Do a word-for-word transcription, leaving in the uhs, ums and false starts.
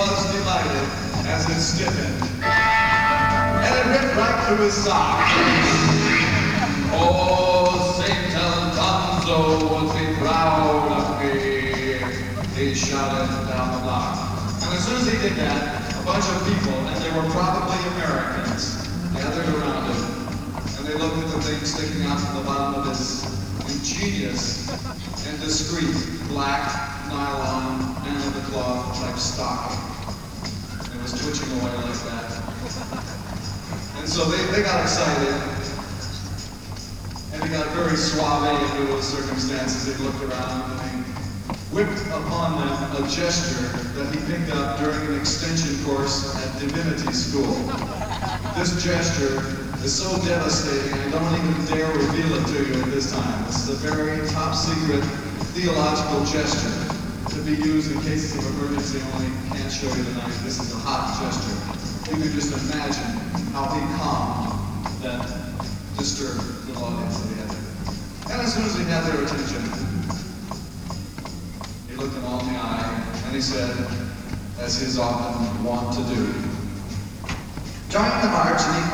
was delighted as it stiffened, and it ripped right through his sock. Oh, Saint Alfonso would be proud of me, he shouted down the block. And as soon as he did that, a bunch of people, and they were probably Americans, gathered around him, and they looked at the thing sticking out from the bottom of his ingenious and discreet black nylon hand-of-the-cloth type stocking. It was twitching away like that. And so they, they got excited, and he got very suave into those circumstances. They looked around and he whipped upon them a gesture that he picked up during an extension course at divinity school. This gesture is so devastating, I don't even dare reveal it to you at this time. This is a very top secret theological gesture to be used in cases of emergency only. Can't show you tonight. This is a hot gesture. You can just imagine how he calmed that disturbed little audience that he had there. And as soon as he had their attention, he looked them all in the eye and he said, as he's often wont to do, join the march in equal